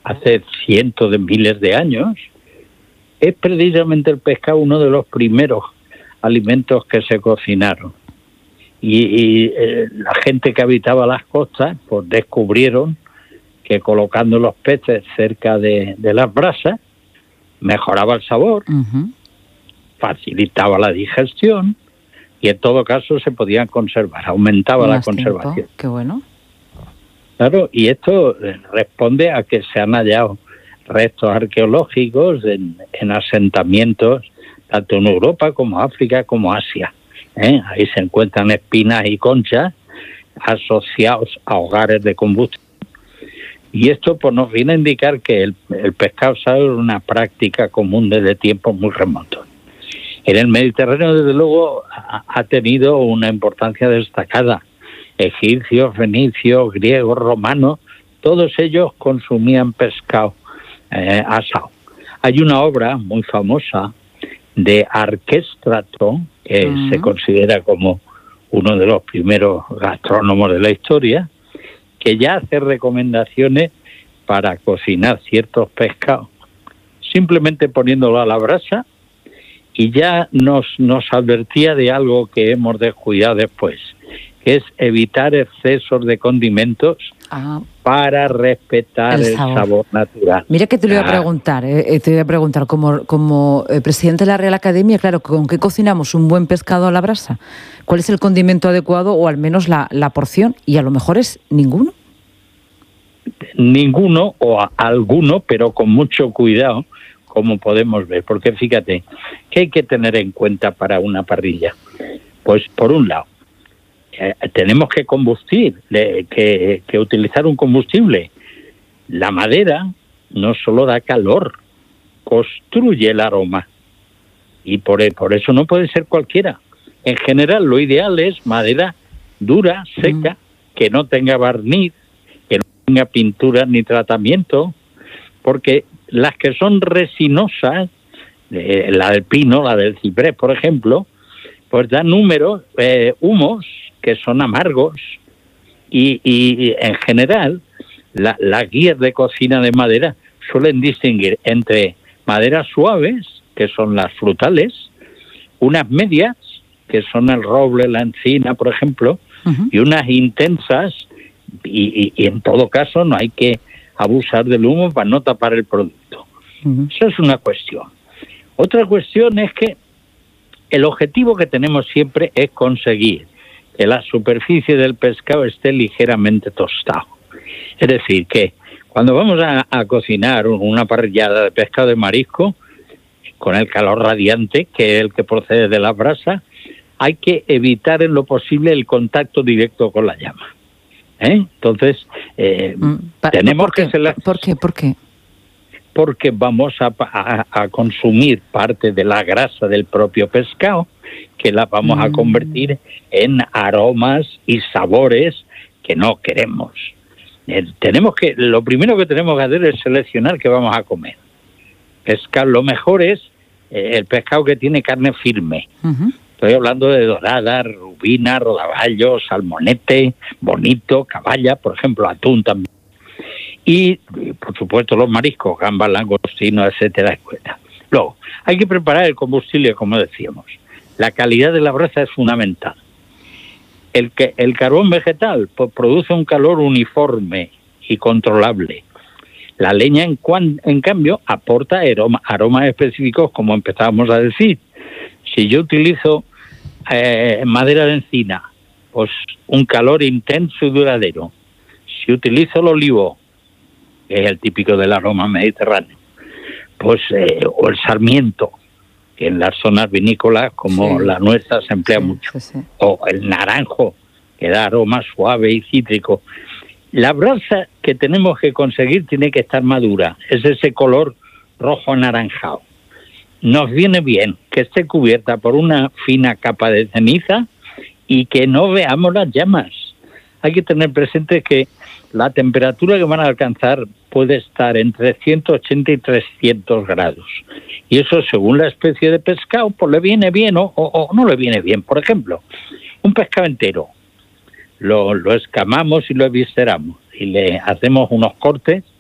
hace cientos de miles de años, es precisamente el pescado uno de los primeros alimentos que se cocinaron. Y la gente que habitaba las costas pues descubrieron que colocando los peces cerca de las brasas mejoraba el sabor, facilitaba la digestión y en todo caso se podían conservar, aumentaba la conservación. Qué bueno. Claro, y esto responde a que se han hallado restos arqueológicos en asentamientos tanto en Europa como África como Asia. Ahí se encuentran espinas y conchas asociados a hogares de combustión. Y esto pues nos viene a indicar que el pescado asado es una práctica común desde tiempos muy remotos. En el Mediterráneo, desde luego, ha tenido una importancia destacada. Egipcios, fenicios, griegos, romanos, todos ellos consumían pescado asado. Hay una obra muy famosa de Arquéstrato, que se considera como uno de los primeros gastrónomos de la historia, que ya hace recomendaciones para cocinar ciertos pescados, simplemente poniéndolo a la brasa, y ya nos advertía de algo que hemos descuidado después, que es evitar excesos de condimentos para respetar el sabor natural. Mira que te lo iba a preguntar, como presidente de la Real Academia, claro, ¿con qué cocinamos un buen pescado a la brasa? ¿Cuál es el condimento adecuado o al menos la porción? Y a lo mejor es ninguno. Ninguno o alguno, pero con mucho cuidado, como podemos ver. Porque fíjate, ¿qué hay que tener en cuenta para una parrilla? Pues por un lado, tenemos que que utilizar un combustible. La madera no solo da calor, construye el aroma. Y por eso no puede ser cualquiera. En general, lo ideal es madera dura, seca, que no tenga barniz, que no tenga pintura ni tratamiento, porque las que son resinosas, la del pino, la del ciprés, por ejemplo, pues dan humos que son amargos y en general las guías de cocina de madera suelen distinguir entre maderas suaves, que son las frutales, unas medias, que son el roble, la encina, por ejemplo, y unas intensas, y en todo caso no hay que abusar del humo para no tapar el producto. Eso es una cuestión. Otra cuestión es que el objetivo que tenemos siempre es conseguir que la superficie del pescado esté ligeramente tostado. Es decir, que cuando vamos a cocinar una parrillada de pescado de marisco, con el calor radiante, que es el que procede de la brasa, hay que evitar en lo posible el contacto directo con la llama. Entonces, tenemos que seleccionar. ¿Por qué? Porque vamos a consumir parte de la grasa del propio pescado, que la vamos a convertir en aromas y sabores que no queremos. Lo primero que tenemos que hacer es seleccionar qué vamos a comer. Lo mejor es el pescado que tiene carne firme. Estoy hablando de dorada, rubina, rodaballo, salmonete, bonito, caballa, por ejemplo, atún también. Y, por supuesto, los mariscos, gambas, langostinos, etcétera, etcétera. Luego, hay que preparar el combustible, como decíamos. La calidad de la brasa es fundamental. El carbón vegetal pues, produce un calor uniforme y controlable. La leña, en cambio, aporta aromas específicos, como empezábamos a decir. Si yo utilizo madera de encina, pues un calor intenso y duradero. Si utilizo el olivo, que es el típico del aroma mediterráneo, pues o el sarmiento, que en las zonas vinícolas como la nuestra se emplea mucho, o el naranjo, que da aroma suave y cítrico. La brasa que tenemos que conseguir tiene que estar madura, es ese color rojo anaranjado. Nos viene bien que esté cubierta por una fina capa de ceniza y que no veamos las llamas. Hay que tener presente que la temperatura que van a alcanzar puede estar entre 180 y 300 grados. Y eso, según la especie de pescado, pues le viene bien o no le viene bien. Por ejemplo, un pescado entero, lo escamamos y lo evisceramos y le hacemos unos cortes